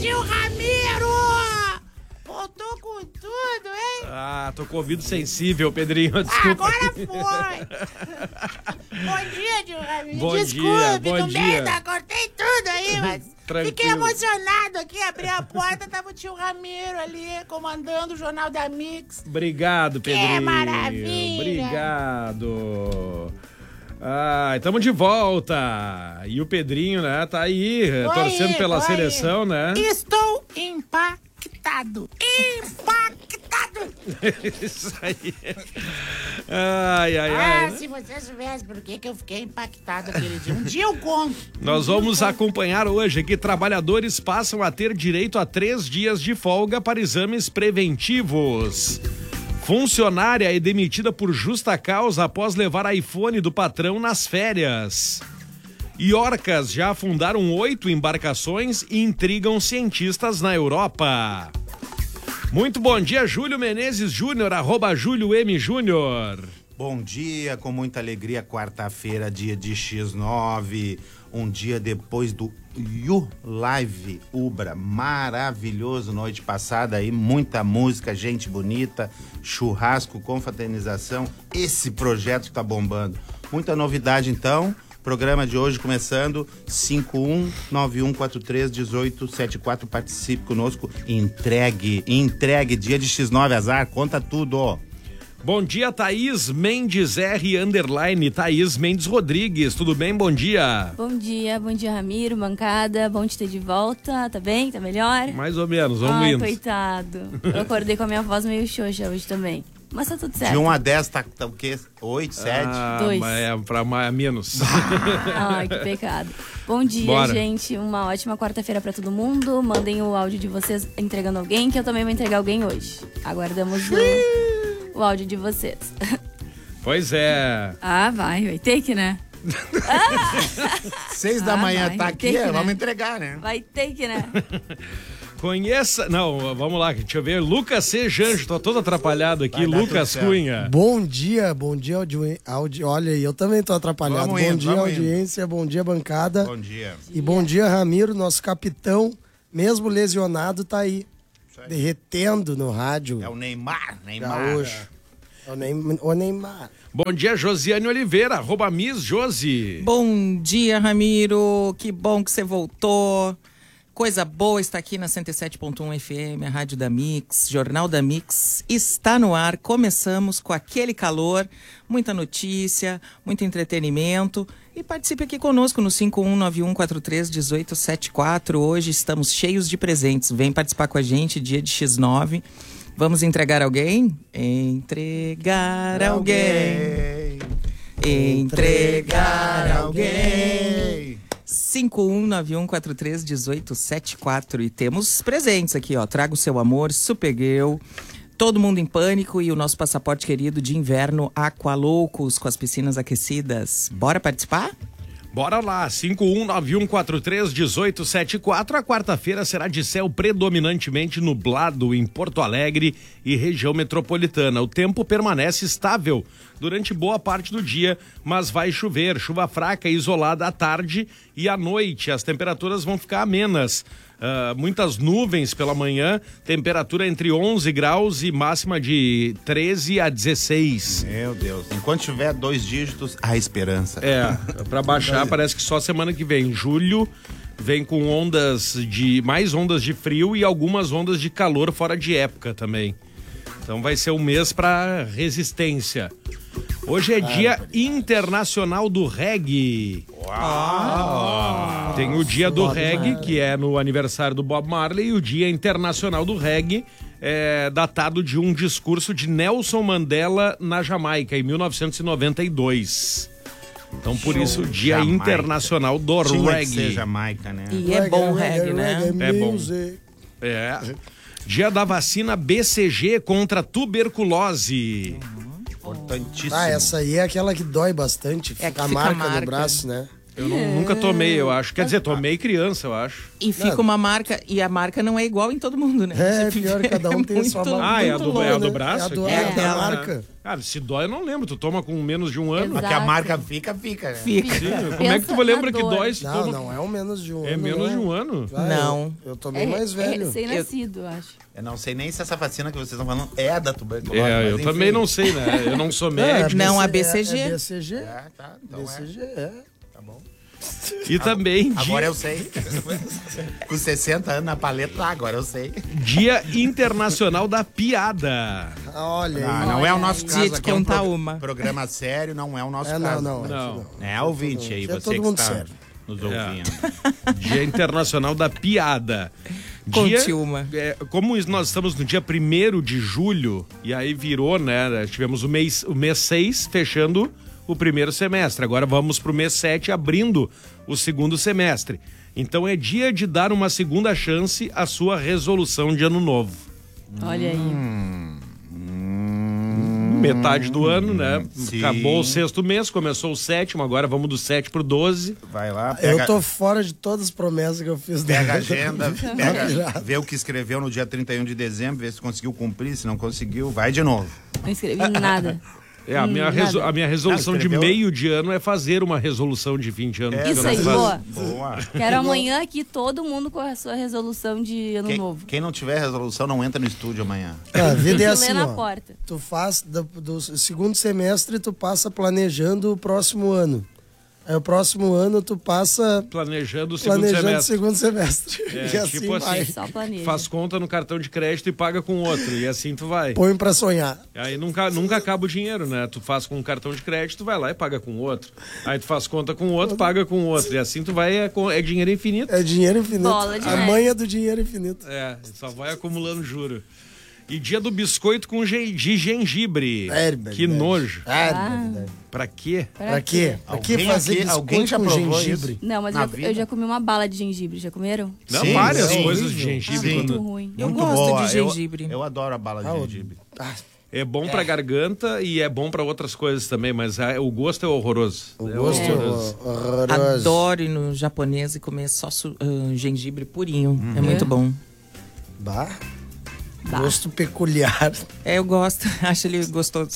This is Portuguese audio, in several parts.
tio Ramiro! Voltou com tudo, hein? Tô com ouvido sensível, Pedrinho. Desculpa. Agora foi! Bom dia, tio Ramiro. Bom Desculpe, dia, bom no meio dia. da... Cortei tudo aí, mas... Tranquilo. Fiquei emocionado aqui, abri a porta, tava o tio Ramiro ali, comandando o Jornal da Mix. Obrigado, Pedrinho. Que maravilha. Obrigado. Estamos de volta. E o Pedrinho, né, tá aí, torcendo pela seleção, né? Estou impactado. Isso aí. Ai. Se você soubesse por que eu fiquei impactado aquele dia. Um dia eu conto. Nós vamos acompanhar hoje que trabalhadores passam a ter direito a 3 dias de folga para exames preventivos. Funcionária é demitida por justa causa após levar iPhone do patrão nas férias. E orcas já afundaram 8 embarcações e intrigam cientistas na Europa. Muito bom dia, Júlio Menezes Júnior, @JúlioM Júnior. Bom dia, com muita alegria, quarta-feira, dia de X9, um dia depois do You Live Ubra, maravilhoso, noite passada aí, muita música, gente bonita, churrasco, confraternização, esse projeto tá bombando. Muita novidade então, programa de hoje começando, 5191431874, participe conosco, entregue, dia de X9, azar, conta tudo. Bom dia, Thaís Mendes R _ Thaís Mendes Rodrigues, tudo bem? Bom dia. Bom dia, Ramiro, bancada, bom te ter de volta, tá bem? Tá melhor? Mais ou menos, vamos indo. Coitado, eu acordei com a minha voz meio xoxa hoje também, mas tá tudo certo. De 1 a 10 tá o quê? 8, 7? 2. É pra menos. Ai, que pecado. Bom dia, Bora. gente, uma ótima quarta-feira pra todo mundo, mandem o áudio de vocês entregando alguém, que eu também vou entregar alguém hoje. Aguardamos o áudio de vocês. Pois é. Vai ter que, né? 6 da manhã vai tá ter aqui, que, né? vamos entregar, né? Vai ter que, né? Conheça... Não, vamos lá, deixa eu ver. Lucas C. Janjo, tô todo atrapalhado aqui. Vai dar Lucas tudo certo. Cunha. Bom dia, olha aí, eu também tô atrapalhado. Vamos Bom indo, dia, vamos audiência, bom dia, bancada. Bom dia. E bom dia, Ramiro, nosso capitão, mesmo lesionado, tá aí, derretendo no rádio. É o Neymar. Gaúcho. É o Neymar. Bom dia, Josiane Oliveira, @Miss Josi. Bom dia, Ramiro. Que bom que você voltou. Coisa boa está aqui na 107.1 FM, a Rádio da Mix, Jornal da Mix. Está no ar, começamos com aquele calor, muita notícia, muito entretenimento. E participe aqui conosco no 5191431874. Hoje estamos cheios de presentes. Vem participar com a gente, dia de X9. Vamos entregar alguém? Entregar alguém. Entregar alguém. 5191431874. E temos presentes aqui, ó. Traga o seu amor, Supergirl, Todo Mundo em Pânico e o nosso passaporte querido de inverno Aqualoucos, com as piscinas aquecidas. Bora participar? Bora lá, 5191431874. A quarta-feira será de céu predominantemente nublado em Porto Alegre e região metropolitana. O tempo permanece estável durante boa parte do dia, mas vai chover, chuva fraca e isolada à tarde e à noite. As temperaturas vão ficar amenas. Muitas nuvens pela manhã, temperatura entre 11 graus e máxima de 13 a 16. Meu Deus, enquanto tiver 2 dígitos, há esperança. Pra baixar parece que só semana que vem. Julho vem com mais ondas de frio e algumas ondas de calor fora de época também. Então vai ser um mês pra resistência. Hoje é Dia Internacional do Reggae. Uau! Tem o Dia do Reggae, que é no aniversário do Bob Marley, e o Dia Internacional do Reggae é datado de um discurso de Nelson Mandela na Jamaica, em 1992. Então, por isso, o Dia Jamaica. Internacional do Reggae. Ser Jamaica, né? E é bom reggae, né? É bom. Dia da vacina BCG contra tuberculose. Importantíssimo. Essa aí é aquela que dói bastante, É a que a fica marca marca. no braço, né? Eu nunca tomei, eu acho. Quer dizer, tomei criança, eu acho. E fica uma marca, e a marca não é igual em todo mundo, né? Pior, cada um tem a sua marca. Ah, é a do braço? É a da aquela, marca. Cara, se dói, eu não lembro. Tu toma com menos de um ano. Exato. Que a marca fica, né? Fica. Sim, como é que tu lembra que dói? Se toma... Não é o menos de um ano. É menos de um ano? Não. Eu tomei mais velho. Recém-nascido, eu acho. Eu não sei nem se essa vacina que vocês estão falando é a da tuberculose. É, eu mas também enfim. não sei, né? Eu não sou médico. Não, a BCG. É BCG. Tá, então BCG, Tá bom. E também Agora eu sei. Com 60 anos na paleta, agora eu sei. Dia Internacional da Piada. Olha Ah, aí. não é o nosso Dia caso de aqui, é um contar uma. programa sério, não é o nosso Não, caso. Não. É ouvinte aí, Aqui é você todo que mundo está sério. nos ouvindo. Dia Internacional da Piada. Conte uma. Como nós estamos no dia 1º de julho, e aí virou, né? Tivemos o mês 6 fechando o primeiro semestre. Agora vamos pro mês 7 abrindo o segundo semestre. Então é dia de dar uma segunda chance à sua resolução de ano novo. Olha aí. Metade do ano, né? Sim. Acabou o 6º mês, começou o 7º, agora vamos do 7 pro 12. Vai lá, Eu tô fora de todas as promessas que eu fiz. pega a agenda, vê o que escreveu no dia 31 de dezembro, vê se conseguiu cumprir, se não conseguiu, vai de novo. Não escrevi nada. A minha resolução Ah, de escreveu? meio de ano é fazer uma resolução de 20 anos. É, Isso aí, Eu não faço. boa. Boa. Quero amanhã aqui todo mundo com a sua resolução de ano novo. Quem não tiver resolução não entra no estúdio amanhã. A vida é Lê assim, na ó. porta. Tu faz do segundo semestre, tu passa planejando o próximo ano. Aí o próximo ano tu passa Planejando o segundo planejando o semestre. segundo semestre. É, e assim tipo assim, vai. Só planeja. Faz conta no cartão de crédito e paga com outro. E assim tu vai. Põe pra sonhar. Aí nunca acaba o dinheiro, né? Tu faz com um cartão de crédito, vai lá e paga com outro. Aí tu faz conta com outro, paga com outro. E assim tu vai, é dinheiro infinito. É dinheiro infinito. Bola de A neve. manha do dinheiro infinito. É, só vai acumulando juro. E dia do biscoito de gengibre. Que nojo. Pra quê? Pra quê? Pra que Alguém fazer aqui- alguém biscoito já com provou gengibre? Não, mas Na eu vida? já comi uma bala de gengibre. Já comeram? Não, Sim, várias sim. coisas de Ah, gengibre. muito quando- ruim. Eu Muito gosto boa. de gengibre. Eu adoro a bala de gengibre. É bom pra garganta e é bom pra outras coisas também, mas o gosto é horroroso. O É gosto horroroso. horroroso. Adoro ir no japonês e comer só gengibre purinho. É muito bom. Bah. Bah. Gosto peculiar. Eu gosto, acho ele gostoso.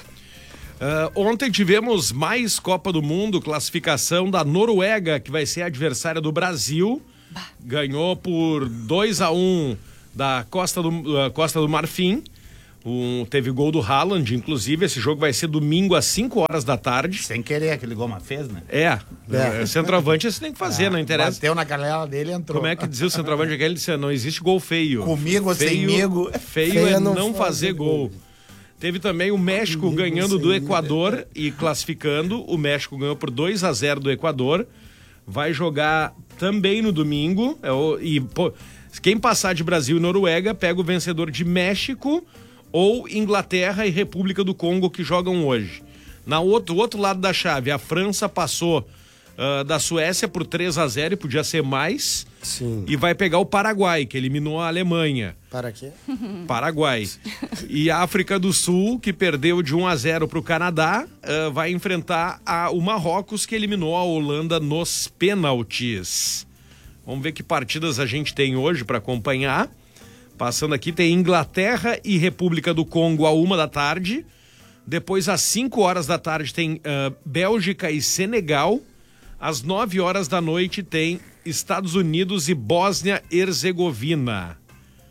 Ontem tivemos mais Copa do Mundo, classificação da Noruega, que vai ser adversária do Brasil. Ganhou por 2-1 da Costa do Marfim. Teve gol do Haaland, inclusive. Esse jogo vai ser domingo às 5 horas da tarde. Sem querer, aquele gol, mas fez, né? Centroavante você tem que fazer, não interessa. Bateu na canela dele e entrou. Como é que dizia o centroavante aquele? Ele disse, não existe gol feio. Comigo ou semigo. Feio é não fazer gol. Teve também o México ganhando do Equador e classificando. O México ganhou por 2-0 do Equador. Vai jogar também no domingo. Quem passar de Brasil e Noruega pega o vencedor de México ou Inglaterra e República do Congo, que jogam hoje. Do outro lado da chave, a França passou da Suécia por 3-0 e podia ser mais. Sim. E vai pegar o Paraguai, que eliminou a Alemanha. Para quê? Paraguai. E a África do Sul, que perdeu de 1-0 para o Canadá, vai enfrentar o Marrocos, que eliminou a Holanda nos pênaltis. Vamos ver que partidas a gente tem hoje para acompanhar. Passando aqui, tem Inglaterra e República do Congo à 1 da tarde. Depois, às 5 horas da tarde, tem Bélgica e Senegal. Às 9 horas da noite, tem Estados Unidos e Bósnia-Herzegovina.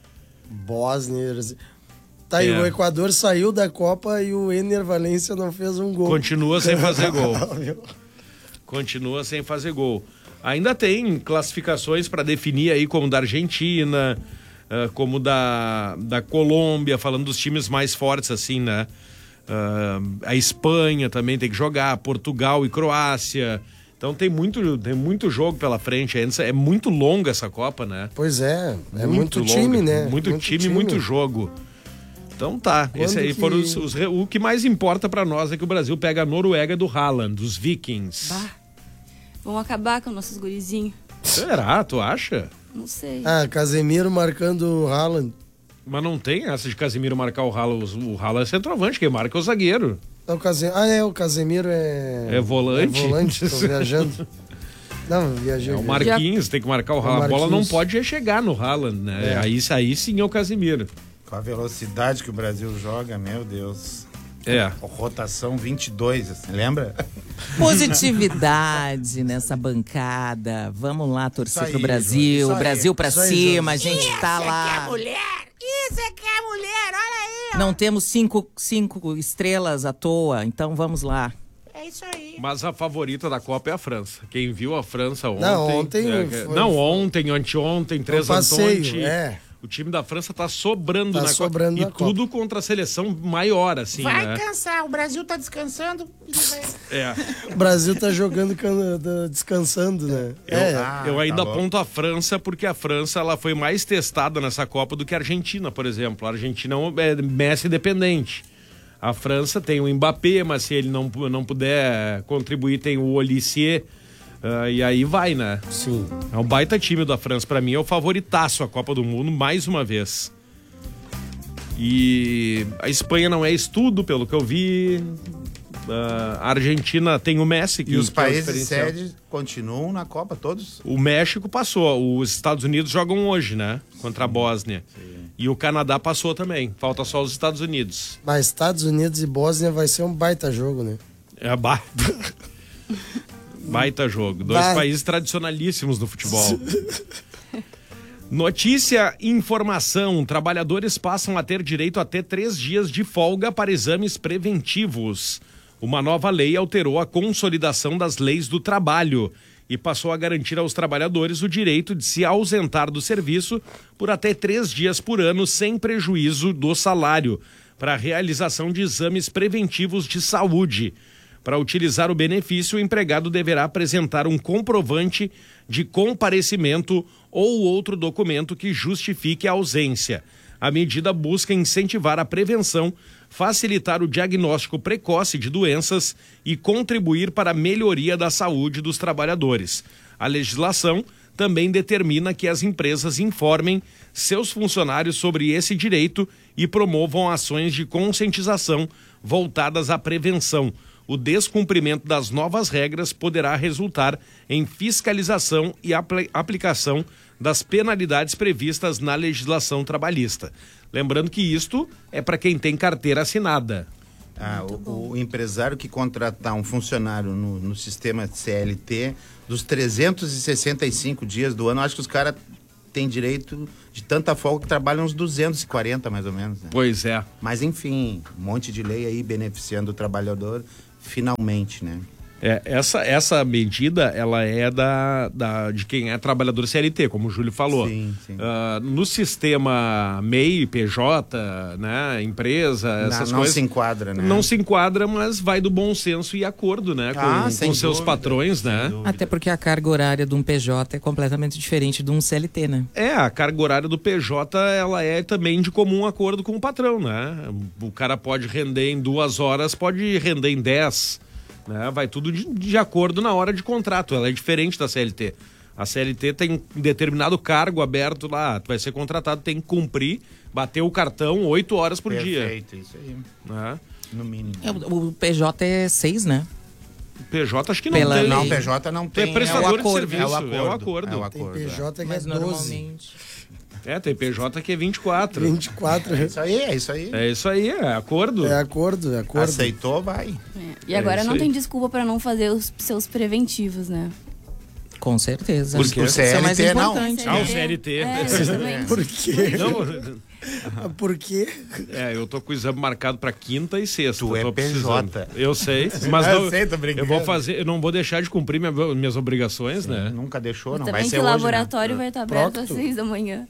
Tá aí, o Equador saiu da Copa e o Ener Valencia não fez um gol. Continua sem fazer gol. Continua sem fazer gol. Ainda tem classificações para definir aí, como da Argentina, como da Colômbia, falando dos times mais fortes, assim, né? A Espanha também tem que jogar, Portugal e Croácia. Então tem muito jogo pela frente. É muito longa essa Copa, né? Pois é, é muito longa, time, né? Muito time, muito jogo. Então tá, esse aí foram o que mais importa pra nós é que o Brasil pega a Noruega do Haaland, dos Vikings. Bah. Vão acabar com nossos gurizinhos. Será? Tu acha? Não sei. Casemiro marcando o Haaland. Mas não tem essa de Casemiro marcar o Haaland. O Haaland é centroavante, quem marca é o zagueiro. O Casemiro é volante. É volante, tô viajando. Não, viajei. É o Marquinhos, tem que marcar o Haaland. A bola não pode chegar no Haaland, né? Aí sim é o Casimiro. Com a velocidade que o Brasil joga, meu Deus. É. Rotação 22, assim, lembra? Positividade nessa bancada. Vamos lá torcer Isso aí, pro Brasil. Júlio, isso Brasil aí. pra Isso aí, cima, a Júlio. gente tá lá. Isso é que é mulher, olha aí. Ó. Não temos cinco estrelas à toa, então vamos lá. É isso aí. Mas a favorita da Copa é a França. Quem viu a França ontem... Não, ontem foi- ontem, anteontem, três passeio, Antonte. é. O time da França tá sobrando Tá na sobrando Copa. E na tudo contra a seleção maior, assim, Vai né? cansar, o Brasil tá descansando. É. O Brasil tá jogando, descansando, né? Eu ainda tá aponto a França porque a França ela foi mais testada nessa Copa do que a Argentina, por exemplo. A Argentina é Messi dependente. A França tem o Mbappé, mas se ele não puder contribuir, tem o Olisier. E aí vai, né? Sim. É um baita time da França. Pra mim é o favoritaço a Copa do Mundo, mais uma vez. E a Espanha não é estudo, pelo que eu vi. A Argentina tem o Messi. E os que é o países diferencial. sede continuam na Copa, todos? O México passou. Os Estados Unidos jogam hoje, né? Contra a Bósnia. E o Canadá passou também. Falta só os Estados Unidos. Mas Estados Unidos e Bósnia vai ser um baita jogo, né? É baita jogo. Dois países tradicionalíssimos no futebol. Notícia e informação. Trabalhadores passam a ter direito a até 3 dias de folga para exames preventivos. Uma nova lei alterou a consolidação das leis do trabalho e passou a garantir aos trabalhadores o direito de se ausentar do serviço por até 3 dias por ano sem prejuízo do salário para a realização de exames preventivos de saúde. Para utilizar o benefício, o empregado deverá apresentar um comprovante de comparecimento ou outro documento que justifique a ausência. A medida busca incentivar a prevenção, facilitar o diagnóstico precoce de doenças e contribuir para a melhoria da saúde dos trabalhadores. A legislação também determina que as empresas informem seus funcionários sobre esse direito e promovam ações de conscientização voltadas à prevenção. O descumprimento das novas regras poderá resultar em fiscalização e aplicação das penalidades previstas na legislação trabalhista. Lembrando que isto é para quem tem carteira assinada. O empresário que contratar um funcionário no sistema CLT, dos 365 dias do ano, acho que os caras têm direito de tanta folga que trabalham uns 240 mais ou menos. Né? Pois é. Mas enfim, um monte de lei aí beneficiando o trabalhador, finalmente, né? Essa medida, ela é de quem é trabalhador CLT, como o Júlio falou. Sim. No sistema MEI, PJ, né, empresa, essas não coisas... se enquadra, né? Não se enquadra, mas vai do bom senso e acordo, né, com seus patrões, né? Até porque a carga horária de um PJ é completamente diferente de um CLT, né? A carga horária do PJ, ela é também de comum acordo com o patrão, né? O cara pode render em 2 horas, pode render em 10, né? Vai tudo de acordo na hora de contrato. Ela é diferente da CLT. A CLT tem um determinado cargo aberto lá, tu vai ser contratado, tem que cumprir, bater o cartão 8 horas por dia. Perfeito, isso aí. Né? No mínimo. O PJ é 6, né? PJ acho que não Pela tem. Não, PJ não tem. É prestador de acordo, serviço, É o acordo. é o acordo. É o Tem acordo, PJ que é Mas 12. normalmente... Tem PJ que é 24. 24. É isso aí, é isso aí. É isso aí, é acordo. É acordo. Aceitou, vai. E agora isso não aí. tem desculpa pra não fazer os seus preventivos, né? Com certeza. Por quê? Isso é o mais CLT não. importante. Ah, o CLT. É, exatamente. Por quê? Não, Por quê? eu tô com o exame marcado pra quinta e sexta. Tu é tô precisando. PJ. Eu sei, mas Eu não, sei, tô brincando. eu não vou deixar de cumprir minhas obrigações, né? Nunca deixou, não Também vai ser que o hoje, laboratório vai estar aberto Procto. às 6 da manhã.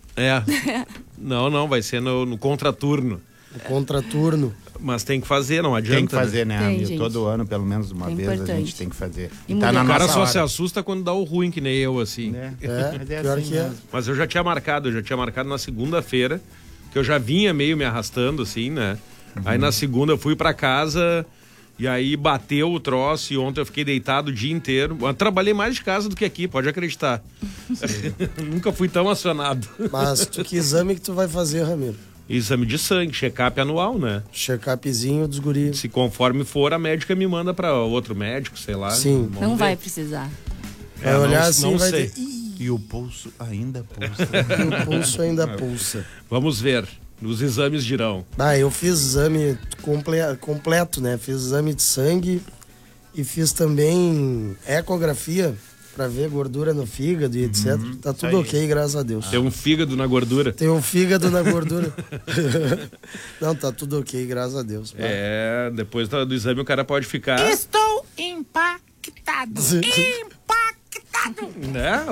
Não, vai ser no contraturno. O contraturno. Mas tem que fazer, não adianta. Tem que fazer, né, Tem, amigo? gente. Todo ano, pelo menos uma É vez, a importante. gente tem que fazer. E tá mulher. na O cara nossa só hora. se assusta quando dá o ruim, que nem eu, assim. Mas Pior assim que é. mesmo. Mas eu já tinha marcado na segunda-feira, que eu já vinha meio me arrastando, assim, né? Aí na segunda eu fui pra casa e aí bateu o troço e ontem eu fiquei deitado o dia inteiro. Eu trabalhei mais de casa do que aqui, pode acreditar. Nunca fui tão acionado. Mas que exame que tu vai fazer, Ramiro? Exame de sangue, check-up anual, né? Check-upzinho dos guris. Se conforme for, a médica me manda pra outro médico, sei lá. Sim. Vamos Não ver. vai precisar. Vai olhar assim, não vai sei. ter... Ih, E o pulso ainda pulsa. o pulso ainda pulsa. Vamos ver. Os exames dirão. Eu fiz exame completo, né? Fiz exame de sangue e fiz também ecografia pra ver gordura no fígado e etc. Tá tudo ok, graças a Deus. Tem um fígado na gordura. Tem um fígado na gordura. Não, tá tudo ok, graças a Deus. Depois do exame o cara pode ficar... Estou impactado. Impactado. Né?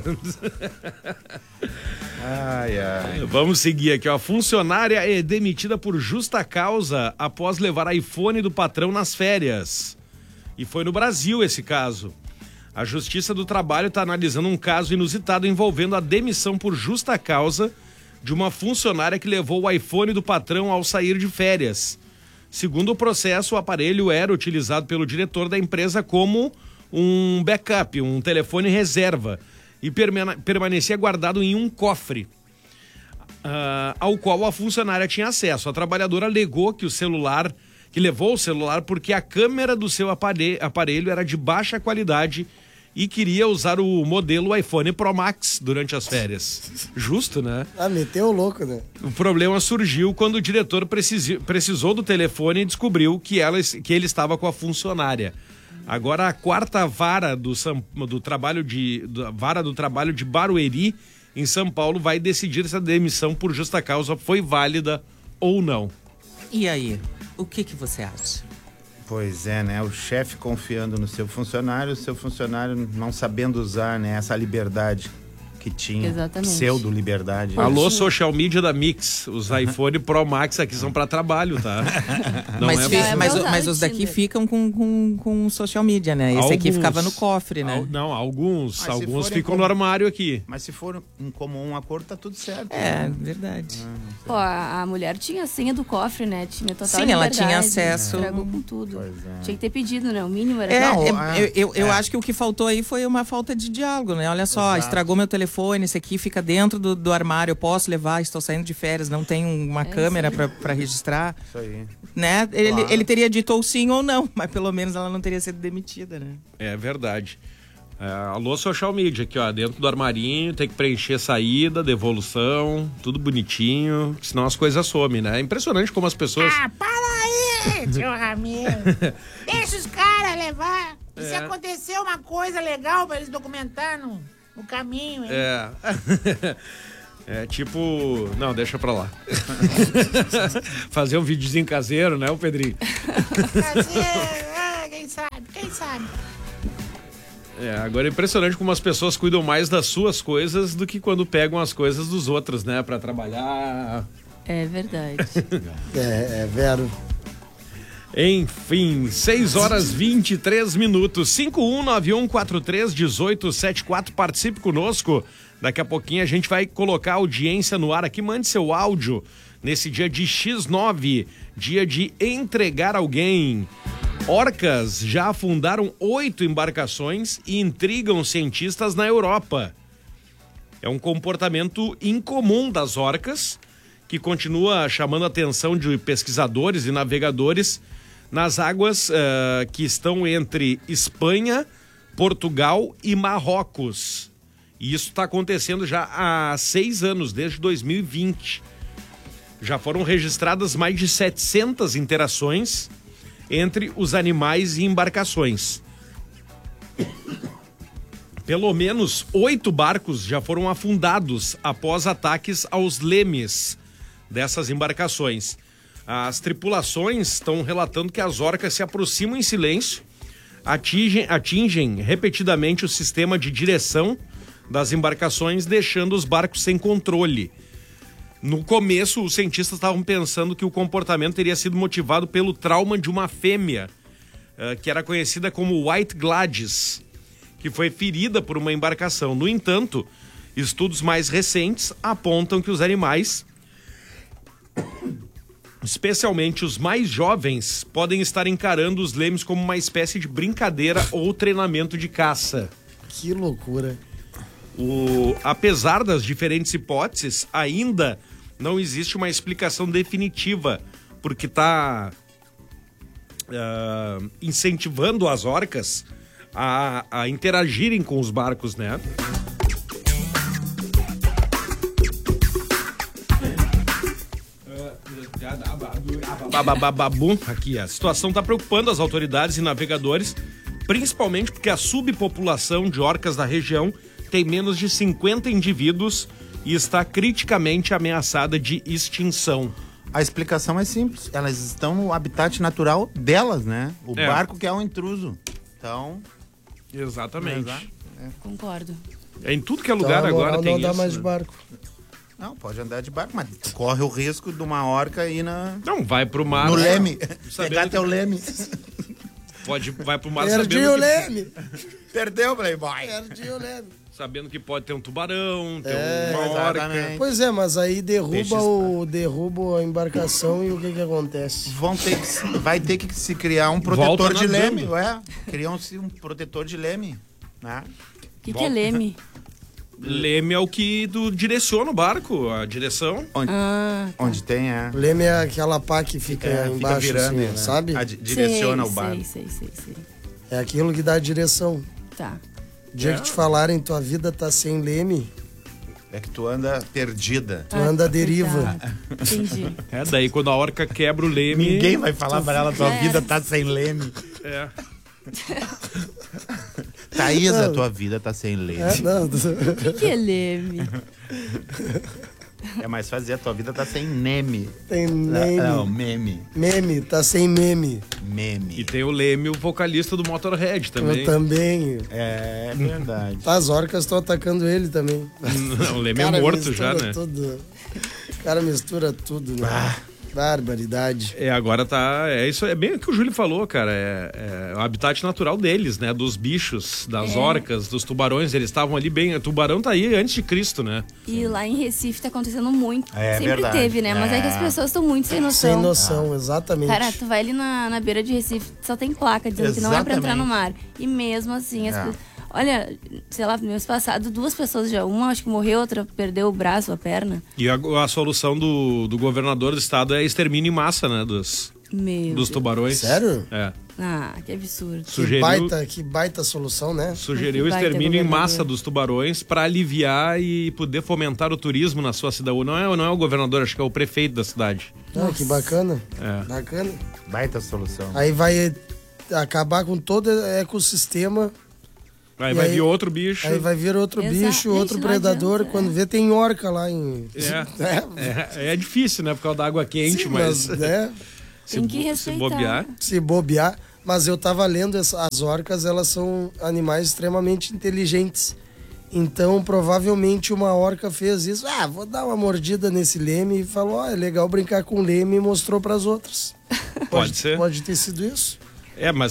Ai, ai. Vamos seguir aqui, ó. Funcionária é demitida por justa causa após levar iPhone do patrão nas férias. E foi no Brasil esse caso. A Justiça do Trabalho está analisando um caso inusitado envolvendo a demissão por justa causa de uma funcionária que levou o iPhone do patrão ao sair de férias. Segundo o processo, o aparelho era utilizado pelo diretor da empresa como um backup, um telefone reserva, e permanecia guardado em um cofre, ao qual a funcionária tinha acesso. A trabalhadora alegou que levou o celular porque a câmera do seu aparelho era de baixa qualidade e queria usar o modelo iPhone Pro Max durante as férias. Justo, né? Meteu o louco, né? O problema surgiu quando o diretor precisou do telefone e descobriu que ele estava com a funcionária. Agora a quarta vara do trabalho de Barueri, em São Paulo, vai decidir se a demissão por justa causa foi válida ou não. E aí, o que você acha? Pois é, né? O chefe confiando no seu funcionário, o seu funcionário não sabendo usar, né, essa liberdade que tinha. Exatamente. Pseudo-liberdade. Alô, social media da Mix. Os iPhone Pro Max aqui são para trabalho, tá? Não mas os daqui ficam com social media, né? Esse aqui ficava no cofre, né? Não, alguns ficam como... no armário aqui. Mas se for em comum acordo, tá tudo certo. É, verdade. Pô, a mulher tinha a senha do cofre, né? Tinha total Sim, ela liberdade, tinha acesso. Estragou com tudo. Pois é. Tinha que ter pedido, né? O mínimo era... Eu acho que o que faltou aí foi uma falta de diálogo, né? Olha só, Exato. estragou meu telefone, esse aqui fica dentro do armário, eu posso levar, estou saindo de férias, não tem uma câmera pra registrar. Isso aí. Né? Ele teria dito ou sim ou não, mas pelo menos ela não teria sido demitida, né? É verdade. Alô, social media aqui, ó, dentro do armarinho, tem que preencher saída, devolução, tudo bonitinho, senão as coisas somem, né? É impressionante como as pessoas... Para aí, seu Ramiro. Deixa os caras levar. E se acontecer uma coisa legal pra eles documentar no caminho, hein? É tipo... Não, deixa pra lá. Fazer um videozinho caseiro, né, o Pedrinho? Quem sabe? Agora é impressionante como as pessoas cuidam mais das suas coisas do que quando pegam as coisas dos outros, né? Pra trabalhar. É verdade. É vero. Enfim, 6h23. 5191431874. Participe conosco. Daqui a pouquinho a gente vai colocar a audiência no ar aqui. Mande seu áudio nesse dia de X9, dia de entregar alguém. Orcas já afundaram 8 embarcações e intrigam cientistas na Europa. É um comportamento incomum das orcas, que continua chamando a atenção de pesquisadores e navegadores nas águas que estão entre Espanha, Portugal e Marrocos. E isso está acontecendo já há 6 anos, desde 2020. Já foram registradas mais de 700 interações entre os animais e embarcações. Pelo menos 8 barcos já foram afundados após ataques aos lemes dessas embarcações. As tripulações estão relatando que as orcas se aproximam em silêncio, atingem repetidamente o sistema de direção das embarcações, deixando os barcos sem controle. No começo, os cientistas estavam pensando que o comportamento teria sido motivado pelo trauma de uma fêmea, que era conhecida como White Gladys, que foi ferida por uma embarcação. No entanto, estudos mais recentes apontam que os animais, especialmente os mais jovens, podem estar encarando os lemes como uma espécie de brincadeira ou treinamento de caça. Que loucura. Apesar das diferentes hipóteses, ainda não existe uma explicação definitiva, porque está incentivando as orcas a interagirem com os barcos, né? Aqui, a situação está preocupando as autoridades e navegadores, principalmente porque a subpopulação de orcas da região tem menos de 50 indivíduos e está criticamente ameaçada de extinção. A explicação é simples. Elas estão no habitat natural delas, né? O barco que é um intruso. Então... Exatamente. Concordo. Em tudo que é lugar agora tem não isso. dá mais de barco. Não, pode andar de barco, mas tu corre o risco de uma orca ir Não, vai pro mar. no leme. Sabendo Pegar teu que- leme. Vai pro mar Perdi sabendo o que, leme. Perdeu, Playboy. Perdi o leme. sabendo que pode ter um tubarão, ter uma exatamente. orca. Pois é, mas aí Peixes- derruba a embarcação e o que acontece? Vai ter que se criar um protetor Volta de nadando. leme, ué. Criam-se um protetor de leme, né? O que é leme? Leme é o que direciona o barco, a direção. Onde tem, O leme é aquela pá que fica embaixo, virando, assim, né? sabe? Direciona o barco. Sei. É aquilo que dá a direção. Tá. O dia que te falarem tua vida tá sem leme, É que tu anda perdida. tu anda à deriva. Tá. Entendi. É, daí quando a orca quebra o leme... Ninguém vai falar pra ela, tua Já vida era. tá sem leme. É. Thaís, a tua vida tá sem leme. É, não, O que é leme? É mais fazer, a tua vida tá sem neme. tem meme. Não, meme. Meme, tá sem meme. Meme. E tem o Leme, o vocalista do Motorhead também. Eu também. É verdade. As orcas estão atacando ele também. Não, o Leme Cara, é morto mistura já, né? Tudo. O cara mistura tudo, né? Barbaridade. É, agora tá... É isso, é bem o que o Júlio falou, cara. É o habitat natural deles, né? Dos bichos, das orcas, dos tubarões. Eles estavam ali bem... O tubarão tá aí antes de Cristo, né? E lá em Recife tá acontecendo muito. É Sempre verdade. teve, né? Mas é que as pessoas estão muito sem noção. Sem noção, exatamente. Cara, tu vai ali na beira de Recife, só tem placa dizendo que não é pra entrar no mar. E mesmo assim, olha, sei lá, no mês passado, 2 pessoas já. Uma acho que morreu, outra perdeu o braço, a perna. E a solução do governador do estado é extermínio em massa, né? Dos Deus. tubarões. Sério? É. Ah, que absurdo. Que baita solução, né? Sugeriu o Que baita extermínio em governador. massa dos tubarões para aliviar e poder fomentar o turismo na sua cidade. Não é o governador, acho que é o prefeito da cidade. Ah, que bacana. É. Bacana. Baita solução. Aí vai acabar com todo o ecossistema. Aí E vai aí- vir outro bicho. Aí vai vir outro Exato. bicho, outro Gente, não predador. adianta, Quando vê, tem orca lá em. É difícil, né? Por causa da água quente, Sim, mas né? Tem que se respeitar. bobear. Se bobear. Mas eu tava lendo, as orcas, elas são animais extremamente inteligentes. Então, provavelmente, uma orca fez isso. Ah, vou dar uma mordida nesse leme e falou, ó, é legal brincar com o leme e mostrou pras outras. Pode ser. Pode ter sido isso. É, mas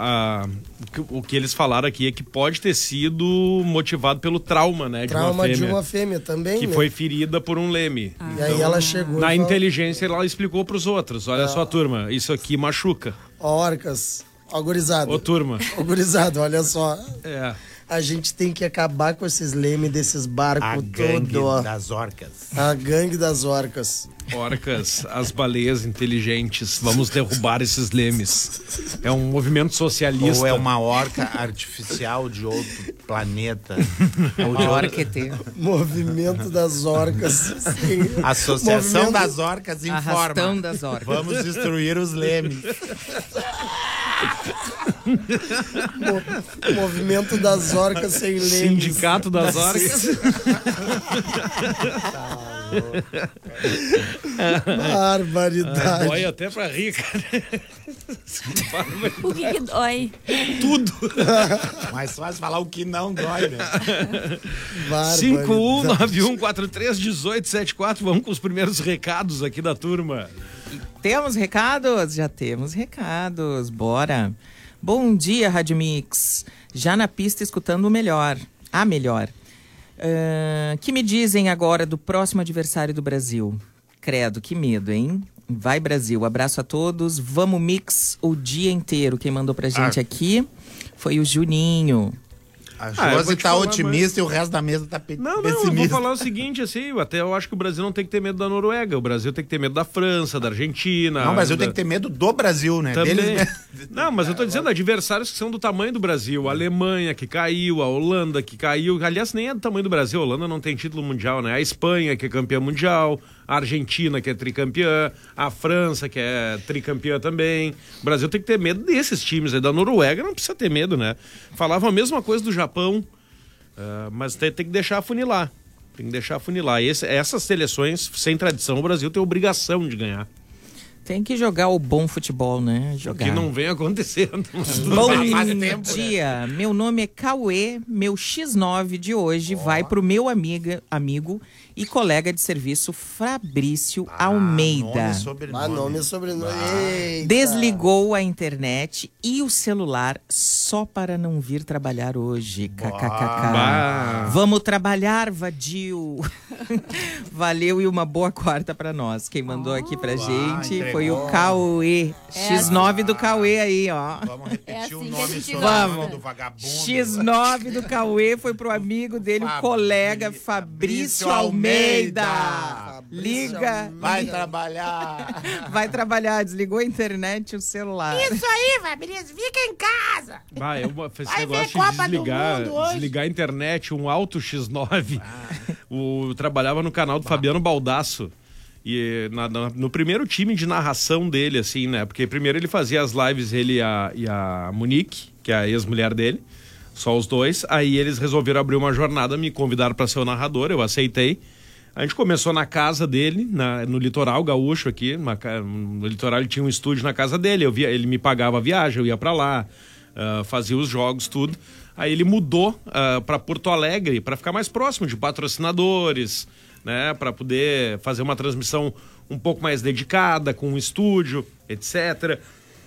o que eles falaram aqui é que pode ter sido motivado pelo trauma, né? Trauma de de uma uma fêmea. fêmea também, Que né? foi ferida por um leme. E aí ela chegou Na e falou, inteligência, ela explicou pros outros. Olha só, turma, isso aqui machuca. ó, orcas, ó, gurizada. Ô, turma. Ó, gurizada, olha só. É. A gente tem que acabar com esses lemes desses A barcos gangue todos, ó. das orcas. A gangue das orcas. Orcas, as baleias inteligentes, vamos derrubar esses lemes. É um movimento socialista. Ou é uma orca artificial de outro planeta. Uma hora que tem. Movimento das orcas. Sim. Associação Movimento- das orcas Arrastão informa. das orcas. Vamos destruir os lemes. Movimento das orcas sem lemes. Sindicato das orcas. Barbaridade. Dói até pra rir, cara. O que dói? Tudo. Mais fácil falar o que não dói, né? Barbaridade. 5191431874. Vamos com os primeiros recados aqui da turma. Temos recados? Já temos recados. Bora. Bom dia, Rádio Mix. Já na pista escutando o melhor. A melhor. Que me dizem agora do próximo adversário do Brasil? Credo, que medo, hein? Vai, Brasil. Abraço a todos. Vamos Mix o dia inteiro. Quem mandou pra gente aqui foi o Juninho. A Josi tá otimista e o resto da mesa tá pessimista. Eu vou falar o seguinte, assim, eu acho que o Brasil não tem que ter medo da Noruega, o Brasil tem que ter medo da França, da Argentina. Não, o Brasil tem que ter medo do Brasil, né? Também. Deles... Não, mas eu tô dizendo adversários que são do tamanho do Brasil. A Alemanha, que caiu, a Holanda, que caiu. Aliás, nem é do tamanho do Brasil, a Holanda não tem título mundial, né? A Espanha, que é campeã mundial, a Argentina, que é tricampeã, a França, que é tricampeã também. O Brasil tem que ter medo desses times aí. Da Noruega não precisa ter medo, né? Falavam a mesma coisa do Japão, mas tem que deixar afunilar. Tem que deixar afunilar. Essas seleções sem tradição, o Brasil tem obrigação de ganhar. Tem que jogar o bom futebol, né? Jogar. Que não vem acontecendo. Bom dia, meu nome é Cauê, meu X9 de hoje vai pro meu amigo e colega de serviço Fabrício Almeida. Nome e sobrenome. Desligou a internet e o celular só para não vir trabalhar hoje. KKKK. Vamos trabalhar, vadio. Valeu e uma boa quarta pra nós. Quem mandou aqui pra gente foi o Cauê. X9 do Cauê aí, ó. Vamos repetir o nome do vagabundo. X9 do Cauê foi pro amigo dele, o colega Fabrício Almeida. Liga. Vai trabalhar. Vai trabalhar. Desligou a internet e o celular. Isso aí, Fabrício. Fica em casa. Esse negócio de desligar a internet, um alto X9. Trabalhava no canal do Fabiano Baldasso. E no primeiro time de narração dele, assim, né? Porque primeiro ele fazia as lives, ele e a Monique, que é a ex-mulher dele. Só os dois. Aí eles resolveram abrir uma jornada, me convidaram para ser o narrador, eu aceitei. A gente começou na casa dele, no litoral gaúcho aqui. No litoral ele tinha um estúdio na casa dele. Ele me pagava a viagem, eu ia para lá, fazia os jogos, tudo. Aí ele mudou para Porto Alegre para ficar mais próximo de patrocinadores, né? Para poder fazer uma transmissão um pouco mais dedicada, com um estúdio, etc.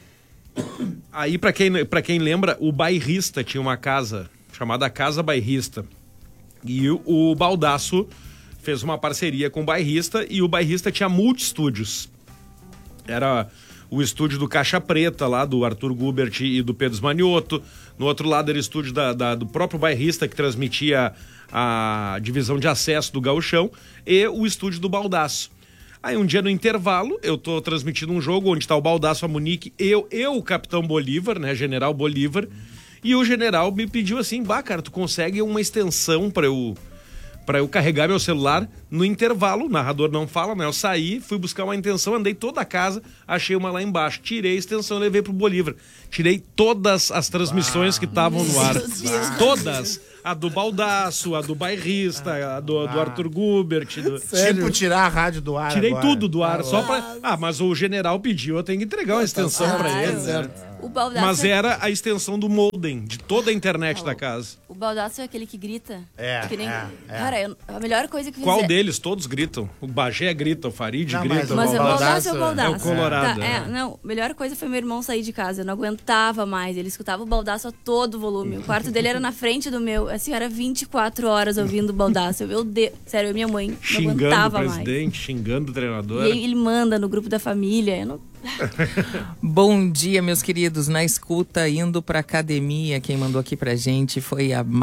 Aí, para quem lembra, o Bairrista tinha uma casa chamada Casa Bairrista. E o Baldasso fez uma parceria com o Bairrista e o Bairrista tinha multi-estúdios. Era o estúdio do Caixa Preta, lá do Arthur Gubert e do Pedro Smanioto. No outro lado era o estúdio do próprio Bairrista, que transmitia a divisão de acesso do Gauchão, e o estúdio do Baldasso. Aí um dia no intervalo, eu tô transmitindo um jogo onde tá o Baldasso, a Monique, eu o Capitão Bolívar, né, General Bolívar, e o general me pediu assim, cara, tu consegue uma extensão pra eu carregar meu celular no intervalo, o narrador não fala, né? Eu saí, fui buscar uma extensão, andei toda a casa, achei uma lá embaixo, tirei a extensão e levei pro Bolívar. Tirei todas as transmissões que estavam no ar. Todas. A do Baldasso, a do Bairrista, a do Arthur Gubert. Tipo, tirar a rádio do ar. Tirei agora. Tudo do ar, só pra... mas o general pediu, eu tenho que entregar uma extensão pra ele. Certo. O Baldasso Mas era a extensão do modem, de toda a internet da casa. O Baldasso é aquele que grita. É. Cara, a melhor coisa que Qual deles? Todos gritam. O Bagé grita, o Farid grita. Mas o Baldasso é o É Baldasso. o Colorado. Não, a melhor coisa foi meu irmão sair de casa. Eu não aguentava mais. Ele escutava o Baldasso a todo volume. O quarto dele era na frente do meu. Assim, era 24 horas ouvindo o Baldasso. Meu Deus. Sério, eu e minha mãe não Xingando aguentava o presidente, xingando o treinador. E ele manda no grupo da família. Eu não... Bom dia, meus queridos. Na escuta, indo pra academia, quem mandou aqui pra gente foi a